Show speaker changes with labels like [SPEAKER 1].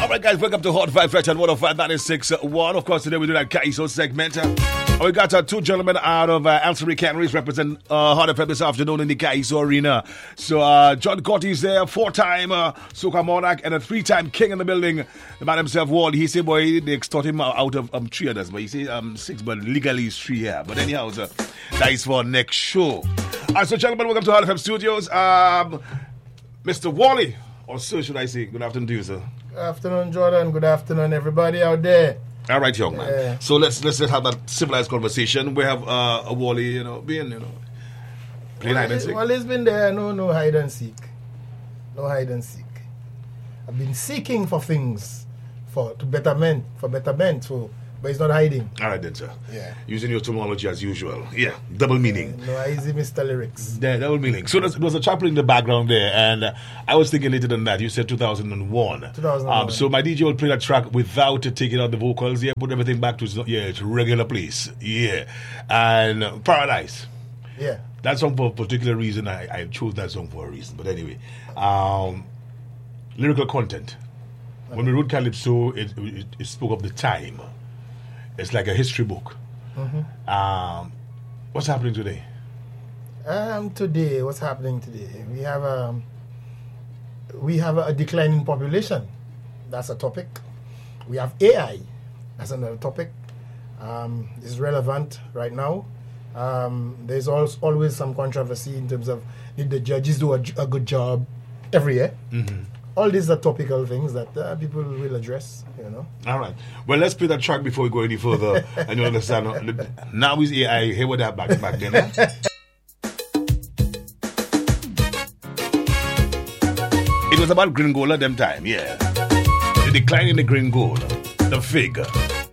[SPEAKER 1] All right, guys, welcome to Hot 5 Fresh and 105.96.1. Of course, today we do that Kaiso segment. We got two gentlemen out of Ancillary Canneries represent Hot FM this afternoon in the Kaiso Arena. So, John Corty is there, 4-time Soca Monarch and a 3-time king in the building. The man himself, Wall, he said, boy, they extort him out of 3 others, but he said 6, but legally it's 3 here. But anyhow, so, that is for next show. All right, so gentlemen, welcome to Hot FM Studios. Mr. Wally, or sir, should I say, good afternoon to you, sir.
[SPEAKER 2] Good afternoon, Jordan. Good afternoon, everybody out there.
[SPEAKER 1] All right, young man. So let's have that civilized conversation. We have a Wally, playing hide and seek.
[SPEAKER 2] Well, it's been there. No hide and seek. No hide and seek. I've been seeking for things for betterment. So, but it's not hiding.
[SPEAKER 1] All right, then, sir.
[SPEAKER 2] Yeah.
[SPEAKER 1] Using your terminology as usual. Yeah, double meaning.
[SPEAKER 2] No easy, Mr. Lyrics.
[SPEAKER 1] Yeah, double meaning. So there was a chapter in the background there, and I was thinking later than that. You said 2001.
[SPEAKER 2] 2001.
[SPEAKER 1] So my DJ will play that track without taking out the vocals. Yeah, put everything back to its regular place. Yeah, and Paradise.
[SPEAKER 2] Yeah.
[SPEAKER 1] That song for a particular reason. I chose that song for a reason. But anyway, lyrical content. When we wrote Calypso, it spoke of the time. It's like a history book.
[SPEAKER 2] Mm-hmm.
[SPEAKER 1] What's happening today?
[SPEAKER 2] What's happening today? We have a declining population. That's a topic. We have AI. That's another topic. It's relevant right now. There's always some controversy in terms of did the judges do a good job every year? Mm-hmm. All these are topical things that people will address,
[SPEAKER 1] All right. Well, let's play that track before we go any further. And you understand. Now is AI. Here with that back then. It was about Gringola them time, yeah. The decline in the Gringola. The figure.